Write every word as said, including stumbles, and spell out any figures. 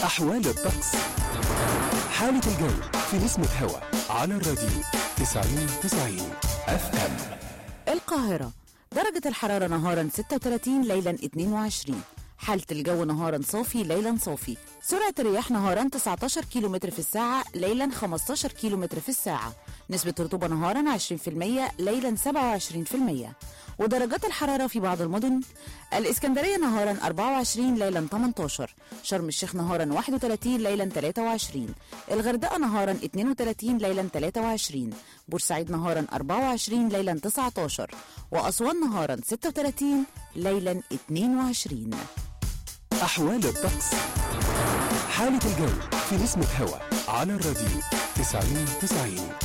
أحوال الطقس. حالة الجو في نسمة هوا على الراديو تسعين تسعين اف ام. القاهرة درجة الحرارة نهارا ستة وثلاثين، ليلا اثنين وعشرين. حالة الجو نهارا صافي، ليلا صافي. سرعة الرياح نهارا تسعة عشر كيلومتر في الساعة، ليلا خمسة عشر كيلومتر في الساعة. نسبة رطوبة نهارا عشرين بالمية، ليلا سبعة وعشرين بالمية. ودرجات الحرارة في بعض المدن: الإسكندرية نهارا أربعة وعشرين، ليلا ثمانية عشر. شرم الشيخ نهارا واحد وثلاثين، ليلا ثلاثة وعشرين. الغردقة نهارا اثنين وثلاثين، ليلا ثلاثة وعشرين. بورسعيد نهارا أربعة وعشرين، ليلا تسعة عشر. وأسوان نهارا ستة وثلاثين، ليلا اثنين وعشرين. أحوال الطقس. حالة الجو في نسمة هوا على الراديو تسعين تسعين.